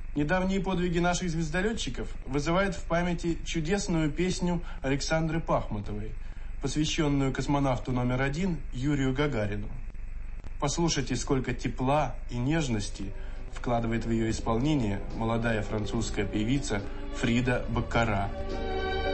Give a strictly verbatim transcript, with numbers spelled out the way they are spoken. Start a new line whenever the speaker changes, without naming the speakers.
Недавние подвиги наших звездолетчиков вызывают в памяти чудесную песню Александры Пахмутовой, посвященную космонавту номер один Юрию Гагарину. Послушайте, сколько тепла и нежности вкладывает в ее исполнение молодая французская певица Фрида Баккара.